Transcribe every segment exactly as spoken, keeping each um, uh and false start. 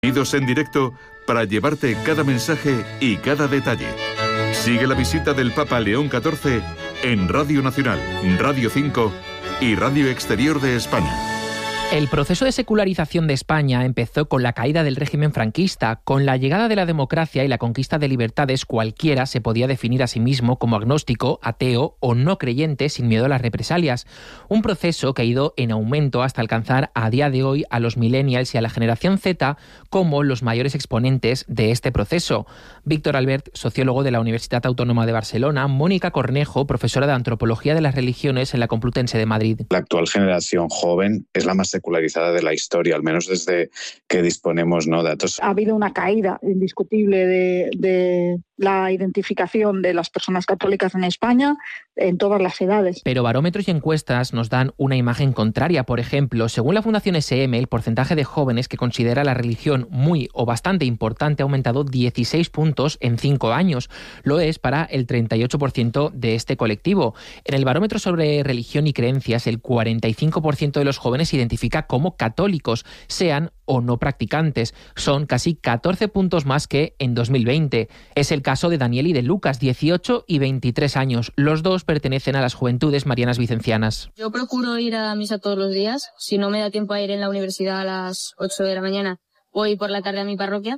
Idos en directo para llevarte cada mensaje y cada detalle. Sigue la visita del Papa León catorce en Radio Nacional, Radio cinco y Radio Exterior de España. El proceso de secularización de España empezó con la caída del régimen franquista. Con la llegada de la democracia y la conquista de libertades, cualquiera se podía definir a sí mismo como agnóstico, ateo o no creyente sin miedo a las represalias. Un proceso que ha ido en aumento hasta alcanzar a día de hoy a los millennials y a la generación Z como los mayores exponentes de este proceso. Víctor Albert, sociólogo de la Universidad Autónoma de Barcelona; Mónica Cornejo, profesora de Antropología de las Religiones en la Complutense de Madrid. La actual generación joven es la más secularizada de la historia, al menos desde que disponemos, ¿no?, datos. Ha habido una caída indiscutible de, de la identificación de las personas católicas en España en todas las edades. Pero barómetros y encuestas nos dan una imagen contraria. Por ejemplo, según la Fundación ese eme, el porcentaje de jóvenes que considera la religión muy o bastante importante ha aumentado dieciséis puntos en cinco años. Lo es para el treinta y ocho por ciento de este colectivo. En el barómetro sobre religión y creencias, el cuarenta y cinco por ciento de los jóvenes se identifica como católicos, sean o no practicantes. Son casi catorce puntos más que en dos mil veinte. Es el caso de Daniel y de Lucas, dieciocho y veintitrés años. Los dos pertenecen a las Juventudes Marianas Vicencianas. Yo procuro ir a misa todos los días. Si no me da tiempo a ir en la universidad a las ocho de la mañana, voy por la tarde a mi parroquia.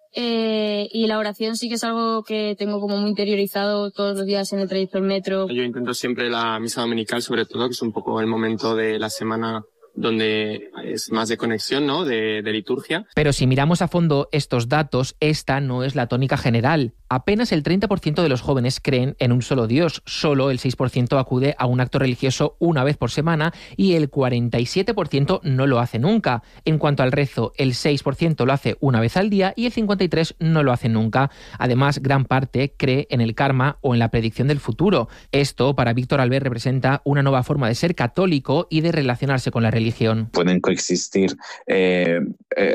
Eh, y la oración sí que es algo que tengo como muy interiorizado todos los días en el trayecto del metro. Yo intento siempre la misa dominical, sobre todo, que es un poco el momento de la semana donde es más de conexión, ¿no?, de, de liturgia. Pero si miramos a fondo estos datos, esta no es la tónica general. Apenas el treinta por ciento de los jóvenes creen en un solo Dios. Solo el seis por ciento acude a un acto religioso una vez por semana y el cuarenta y siete por ciento no lo hace nunca. En cuanto al rezo, el seis por ciento lo hace una vez al día y el cincuenta y tres por ciento no lo hace nunca. Además, gran parte cree en el karma o en la predicción del futuro. Esto, para Víctor Albert, representa una nueva forma de ser católico y de relacionarse con la religión. Pueden coexistir eh, eh,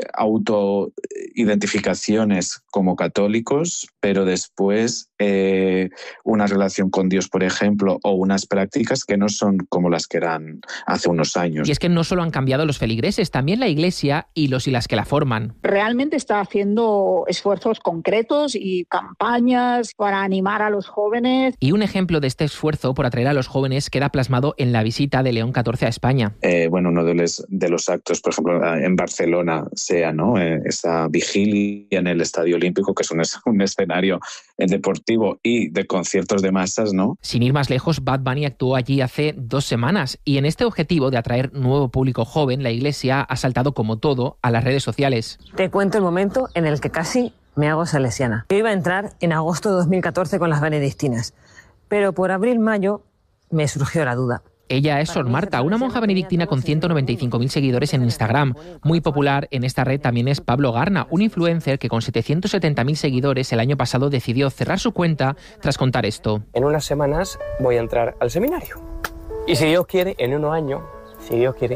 autoidentificaciones como católicos, pero después eh, una relación con Dios, por ejemplo, o unas prácticas que no son como las que eran hace unos años. Y es que no solo han cambiado los feligreses, también la Iglesia y los y las que la forman. Realmente está haciendo esfuerzos concretos y campañas para animar a los jóvenes. Y un ejemplo de este esfuerzo por atraer a los jóvenes queda plasmado en la visita de León catorce a España. Eh, bueno, uno de los, de los actos, por ejemplo, en Barcelona, sea, ¿no?, eh, esa vigilia en el Estadio Olímpico, que es un, un escenario deportivo y de conciertos de masas, ¿no? Sin ir más lejos, Bad Bunny actuó allí hace dos semanas y en este objetivo de atraer nuevo público joven, la Iglesia ha saltado como todo a las redes sociales. Te cuento el momento en el que casi me hago salesiana. Yo iba a entrar en agosto de dos mil catorce con las benedictinas, pero por abril-mayo me surgió la duda. Ella es Sor Marta, una monja benedictina con ciento noventa y cinco mil seguidores en Instagram. Muy popular en esta red también es Pablo Garna, un influencer que con setecientos setenta mil seguidores el año pasado decidió cerrar su cuenta tras contar esto. En unas semanas voy a entrar al seminario. Y si Dios quiere, en unos años, si Dios quiere,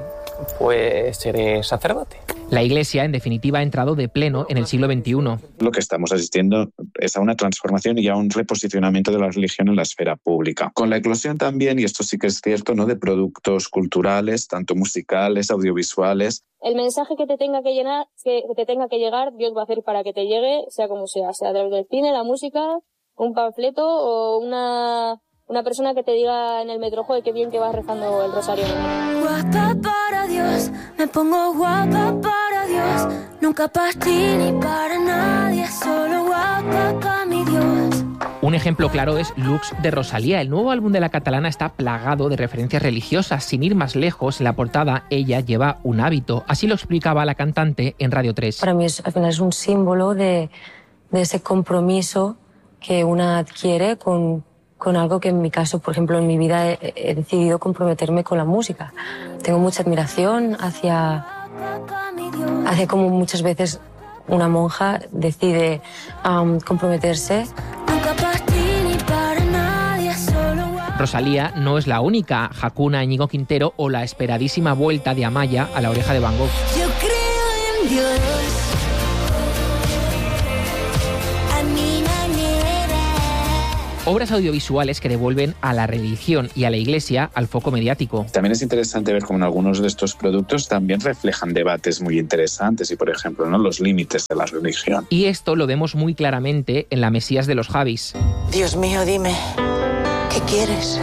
pues seré sacerdote. La Iglesia, en definitiva, ha entrado de pleno en el siglo veintiuno. Lo que estamos asistiendo es a una transformación y a un reposicionamiento de la religión en la esfera pública. Con la eclosión también, y esto sí que es cierto, ¿no?, de productos culturales, tanto musicales, audiovisuales. El mensaje que te tenga que llenar, que te tenga que llegar, Dios va a hacer para que te llegue, sea como sea, sea a través del cine, la música, un panfleto o una... Una persona que te diga en el metro, joder, qué bien que vas rezando el rosario. Guapa para Dios, me pongo guapa para Dios. Nunca para ti ni para nadie, solo guapa para mi Dios. Un ejemplo claro es Lux de Rosalía. El nuevo álbum de la catalana está plagado de referencias religiosas. Sin ir más lejos, en la portada ella lleva un hábito. Así lo explicaba la cantante en Radio tres. Para mí es, al final es un símbolo de, de ese compromiso que una adquiere con... con algo que en mi caso, por ejemplo, en mi vida he, he decidido comprometerme con la música. Tengo mucha admiración hacia, hacia cómo muchas veces una monja decide um, comprometerse. Rosalía no es la única. Hakuna, Íñigo Quintero o la esperadísima vuelta de Amaya a La Oreja de Van Gogh. Yo creo en Dios. Obras audiovisuales que devuelven a la religión y a la Iglesia al foco mediático. También es interesante ver cómo en algunos de estos productos también reflejan debates muy interesantes y, por ejemplo, ¿no?, los límites de la religión. Y esto lo vemos muy claramente en La Mesías de los Javis. Dios mío, dime, ¿qué quieres?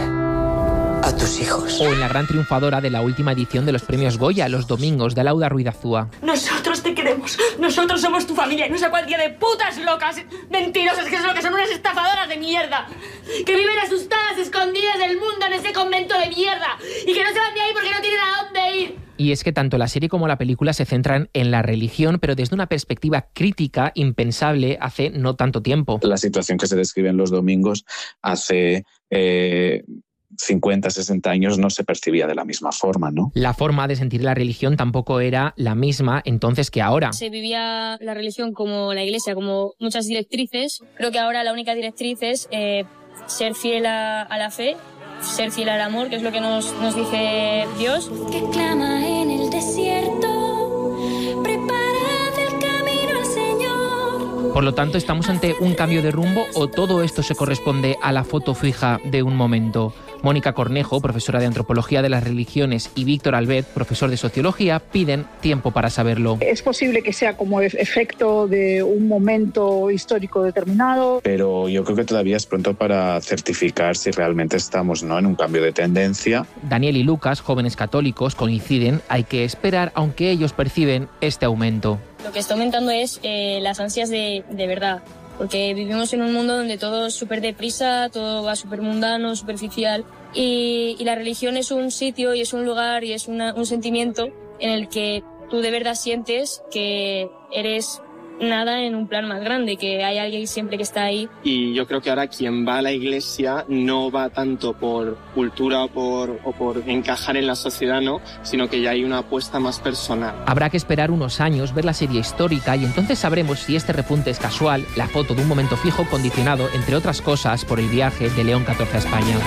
A tus hijos. O en la gran triunfadora de la última edición de los premios Goya, Los Domingos, de Lauda Ruiz Azúa. Nosotros te queremos, nosotros somos tu familia y no sé cuál día de putas locas, mentirosas que son lo que son, unas estafadoras de mierda, que viven asustadas, escondidas del mundo en ese convento de mierda y que no se van de ahí porque no tienen a dónde ir. Y es que tanto la serie como la película se centran en la religión, pero desde una perspectiva crítica impensable hace no tanto tiempo. La situación que se describe en Los Domingos hace Eh, cincuenta, sesenta años no se percibía de la misma forma, ¿no? La forma de sentir la religión tampoco era la misma entonces que ahora. Se vivía la religión como la Iglesia, como muchas directrices. Creo que ahora la única directriz es eh, ser fiel a, a la fe, ser fiel al amor, que es lo que nos, nos dice Dios. Que clama en el desierto, preparad el camino al Señor. Por lo tanto, ¿estamos ante un cambio de rumbo o todo esto se corresponde a la foto fija de un momento? Mónica Cornejo, profesora de Antropología de las Religiones, y Víctor Albet, profesor de Sociología, piden tiempo para saberlo. Es posible que sea como efecto de un momento histórico determinado. Pero yo creo que todavía es pronto para certificar si realmente estamos, ¿no?, en un cambio de tendencia. Daniel y Lucas, jóvenes católicos, coinciden, hay que esperar, aunque ellos perciben este aumento. Lo que está aumentando es eh, las ansias de, de verdad. Porque vivimos en un mundo donde todo es súper deprisa, todo va súper mundano, superficial. Y, y la religión es un sitio y es un lugar y es una, un sentimiento en el que tú de verdad sientes que eres nada en un plan más grande, que hay alguien siempre que está ahí. Y yo creo que ahora quien va a la iglesia no va tanto por cultura o por, o por encajar en la sociedad, ¿no?, sino que ya hay una apuesta más personal. Habrá que esperar unos años, ver la serie histórica y entonces sabremos si este repunte es casual, la foto de un momento fijo condicionado, entre otras cosas, por el viaje de León catorce a España.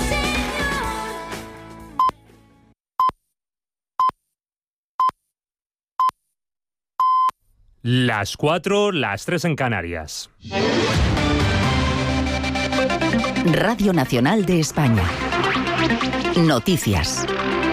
Las cuatro, las tres en Canarias. Radio Nacional de España. Noticias.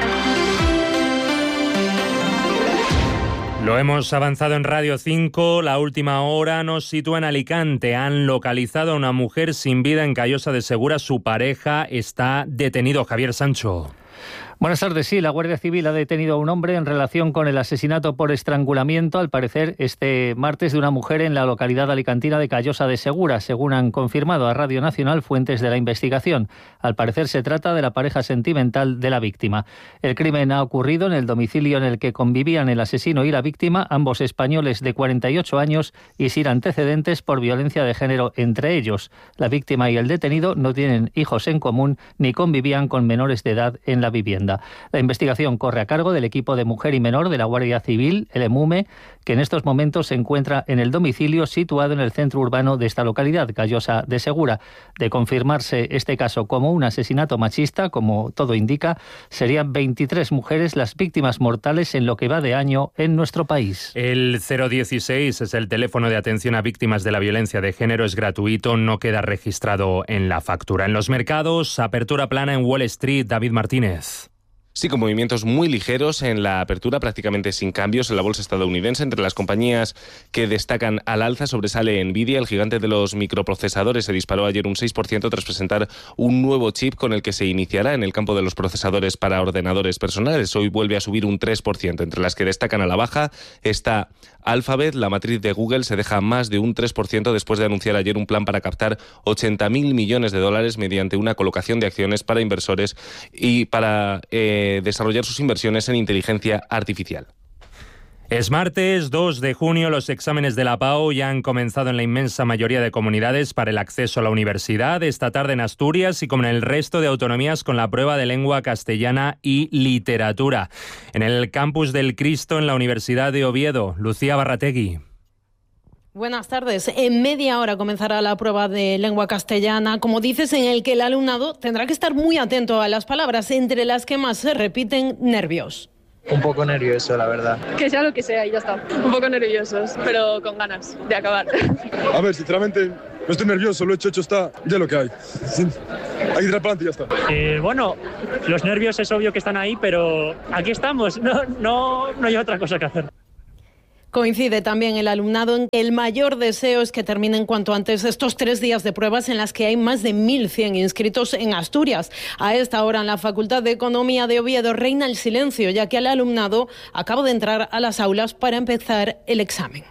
Lo hemos avanzado en Radio cinco. La última hora nos sitúa en Alicante. Han localizado a una mujer sin vida en Callosa de Segura. Su pareja está detenido. Javier Sancho. Buenas tardes. Sí, la Guardia Civil ha detenido a un hombre en relación con el asesinato por estrangulamiento, al parecer este martes, de una mujer en la localidad alicantina de Callosa de Segura, según han confirmado a Radio Nacional fuentes de la investigación. Al parecer se trata de la pareja sentimental de la víctima. El crimen ha ocurrido en el domicilio en el que convivían el asesino y la víctima, ambos españoles de cuarenta y ocho años y sin antecedentes por violencia de género entre ellos. La víctima y el detenido no tienen hijos en común ni convivían con menores de edad en la vivienda. La investigación corre a cargo del equipo de mujer y menor de la Guardia Civil, el EMUME, que en estos momentos se encuentra en el domicilio situado en el centro urbano de esta localidad, Callosa de Segura. De confirmarse este caso como un asesinato machista, como todo indica, serían veintitrés mujeres las víctimas mortales en lo que va de año en nuestro país. El cero dieciséis es el teléfono de atención a víctimas de la violencia de género, es gratuito, no queda registrado en la factura. En los mercados, apertura plana en Wall Street. David Martínez. Sí, con movimientos muy ligeros en la apertura, prácticamente sin cambios en la bolsa estadounidense. Entre las compañías que destacan al alza sobresale Nvidia, el gigante de los microprocesadores. Se disparó ayer un seis por ciento tras presentar un nuevo chip con el que se iniciará en el campo de los procesadores para ordenadores personales. Hoy vuelve a subir un tres por ciento. Entre las que destacan a la baja está Alphabet. La matriz de Google se deja más de un tres por ciento después de anunciar ayer un plan para captar ochenta mil millones de dólares mediante una colocación de acciones para inversores y para eh, desarrollar sus inversiones en inteligencia artificial. Es martes dos de junio, los exámenes de la PAO ya han comenzado en la inmensa mayoría de comunidades para el acceso a la universidad. Esta tarde en Asturias y como en el resto de autonomías con la prueba de lengua castellana y literatura. En el campus del Cristo en la Universidad de Oviedo, Lucía Barrategui. Buenas tardes. En media hora comenzará la prueba de lengua castellana, como dices, en el que el alumnado tendrá que estar muy atento a las palabras, entre las que más se repiten: nervios. Un poco nervioso, la verdad. Que sea lo que sea y ya está. Un poco nerviosos, pero con ganas de acabar. A ver, sinceramente, No estoy nervioso, lo hecho, hecho está, ya lo que hay. Sí. Hay que tirar para adelante y ya está. Eh, bueno, los nervios es obvio que están ahí, pero aquí estamos, no, no, no hay otra cosa que hacer. Coincide también el alumnado en que el mayor deseo es que terminen cuanto antes estos tres días de pruebas en las que hay más de mil cien inscritos en Asturias. A esta hora en la Facultad de Economía de Oviedo reina el silencio, ya que el alumnado acaba de entrar a las aulas para empezar el examen.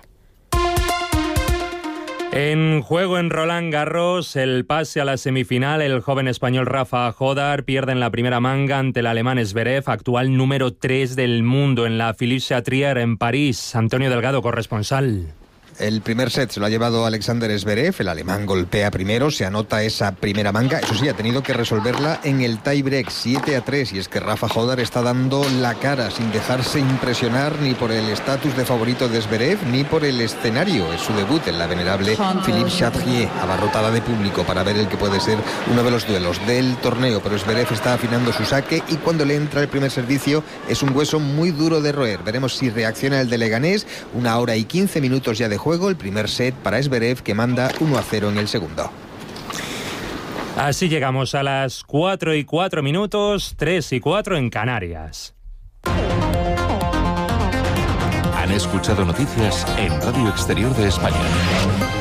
En juego en Roland Garros, el pase a la semifinal, el joven español Rafa Jodar pierde en la primera manga ante el alemán Zverev, actual número tres del mundo en la Philippe Chatrier en París. Antonio Delgado, corresponsal. El primer set se lo ha llevado Alexander Zverev, el alemán golpea primero, se anota esa primera manga, eso sí, ha tenido que resolverla en el tiebreak siete a tres, y es que Rafa Jodar está dando la cara sin dejarse impresionar ni por el estatus de favorito de Zverev ni por el escenario. Es su debut en la venerable Philippe Chatrier, abarrotada de público para ver el que puede ser uno de los duelos del torneo, pero Zverev está afinando su saque y cuando le entra el primer servicio es un hueso muy duro de roer. Veremos si reacciona el de Leganés. Una hora y quince minutos ya de juego. Juego, el primer set para Zverev, que manda uno a cero en el segundo. Así llegamos a las cuatro y cuatro minutos, tres y cuatro en Canarias. Han escuchado noticias en Radio Exterior de España.